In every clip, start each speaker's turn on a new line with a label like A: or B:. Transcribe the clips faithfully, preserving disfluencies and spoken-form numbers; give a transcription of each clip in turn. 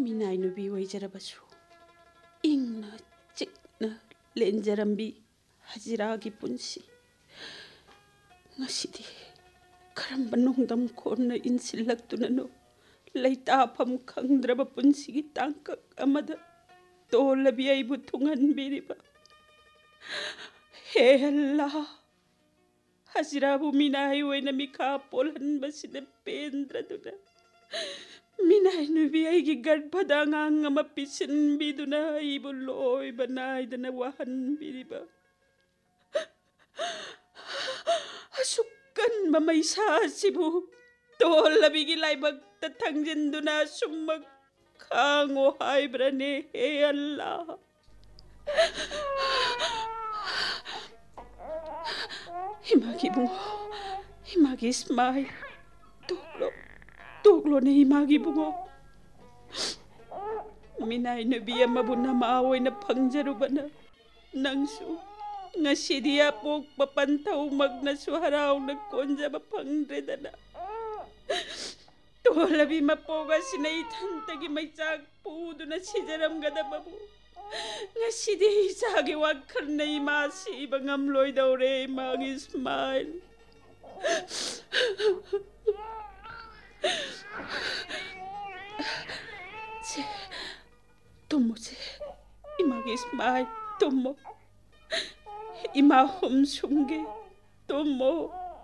A: ꯃꯤꯅꯥꯏ ꯅꯨꯄꯤ ꯑꯣꯏꯖꯔꯕꯁꯨ ꯏꯪꯅ ꯆꯤꯛꯅ ꯂꯦꯟꯖꯔꯝꯕꯤ ꯍꯖꯤꯔꯥꯒꯤ ꯄꯨꯟꯁꯤ ꯉꯁꯤꯗꯤ ꯀꯔꯝꯕ ꯅꯣꯡꯗꯝ ꯈꯣꯟꯅ ꯏꯟꯁꯤꯜꯂꯛꯇꯨꯅꯅꯣ ꯂꯩꯇꯥꯐꯝ ꯈꯪꯗ꯭ꯔꯕ ꯄꯨꯟꯁꯤꯒꯤ ꯇꯥꯡꯀꯛ ꯑꯃꯗ ꯇꯣꯜꯂꯕꯤ ꯑꯩꯕꯨ ꯊꯨꯡꯍꯟꯕꯤꯔꯤꯕ ꯍꯦ ꯑꯜꯂꯥ ꯍꯖꯤꯔꯥꯕꯨ ꯃꯤꯅꯥꯏ ꯑꯣꯏꯅ ꯃꯤꯈꯥ ꯄꯣꯜꯍꯟꯕꯁꯤꯗ ꯄꯦꯟꯗ꯭ꯔꯗꯨꯅ ꯃꯤꯅꯥꯏ ꯅꯨꯕꯤ ꯑꯩꯒꯤ ꯒꯔꯚꯗ ꯑꯉꯥꯡ ꯑꯃ ꯄꯤꯁꯤꯟꯕꯤꯗꯨꯅ ꯑꯩꯕꯨ ꯂꯣꯏꯕ ꯅꯥꯏꯗꯅ ꯋꯥꯍꯟꯕꯤꯔꯤꯕ ꯑꯁꯨꯛ ꯀꯟꯕ ꯃꯩꯁꯥ ꯑꯁꯤꯕꯨ ꯇꯣꯜꯂꯕꯤꯒꯤ ꯂꯥꯏꯕꯛꯇ ꯊꯥꯡꯖꯤꯟꯗꯨꯅ ꯑꯁꯨꯝꯃꯛ ꯈꯥꯡꯉꯣ ꯍꯥꯏꯕ꯭ꯔꯅꯦ ꯍꯦ ꯑꯜꯂꯥ 이마기 붕어 이마기 스마일 똑로 똑로네 이마기 붕어 미나이 누비 아마부 나마 오이나 팡자루바나 낭수 ngasi디 apok papantaw magnasu haraw nagkonjaba pangredana tolabi mapoga sinaitan may tsagpudo na sijaram gadababu ngasidi isagi wakar na imasi ibang amloy daw re mag smile 제 tomo 제 imagi smile tomo ima humsunge tomo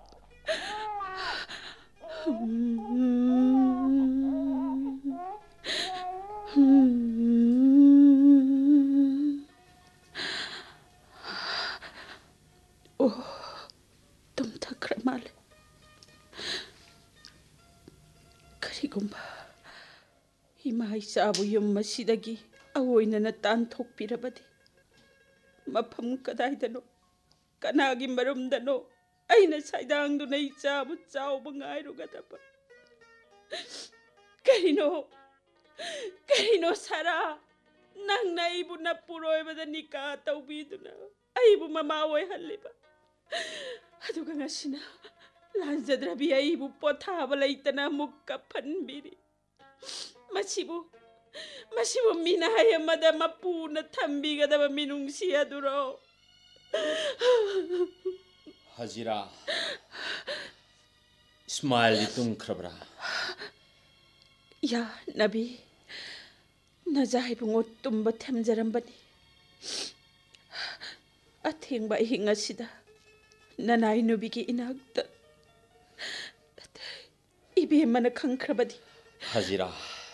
A: oh tumtakra male karigumba ima isabu yum masidagi awoyna na tanthokpirabadi mafam kadaidano kanagi marumdano aina saidangduna ichabu chauba ngairugadaba karino karino sara nangna ibu napuroibada nika taubiduna aibu mama oihalliba aduga ngasina lanjadrabi aibu pothaba leitana mukka phanbiri masibu masibu minay amada mapuna thambigadaba minungsi aduro
B: Hajira Ismail tung khrabra
A: Ya Nabi Najai bungo tumba thamjarambani Athengba hinga sida Nanai nubi ki inagta Ibe mana khangkhrabadi
B: Hajira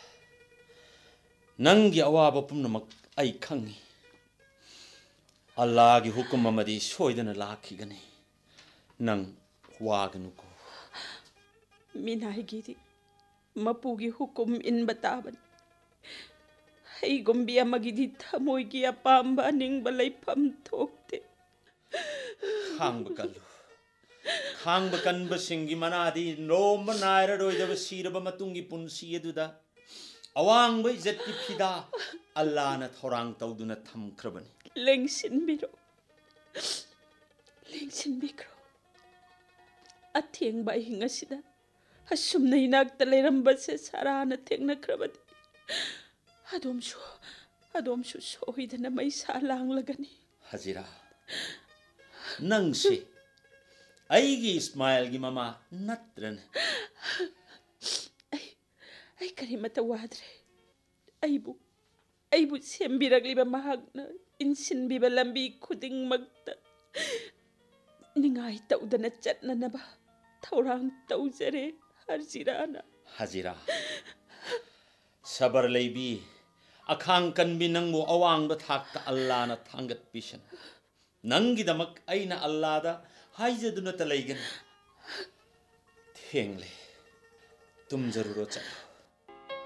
B: Nangi awaba pumnamak ai khangi Allah gi hukum amadi soidana lakhigani nang waganuko
A: Minai gidi mapugi hukum in bataban Hey gumbi amagidi thamoy gi apamba ningba laifam thokte
B: khangba kallu khangba kanba singi manadi nomba naira roidaba siraba matungi punsi eduda awangba izatki phida Allah na thorang tawduna thamkhrabani
A: lengsin biro lengsin bikro atheng ba hinga sida asum nei nakta leiramba se sarana thengna khrabadi adom shu adom shu soidana mai salang lagani
B: Hajira nangsi aigi Ismail gi mama natran
A: ai ai karimata wadre aibu aibu sembiragliba mahagna insinbiba lambi khuding magta ningai taudana chatnanaba thorang taujare harjirana
B: Hajira sabar leibi akhang kanbi nangmu awang ba thakta Allah na thangat pisan nangi damak aina Allah da haijaduna talaigan thengle tum jaruro cha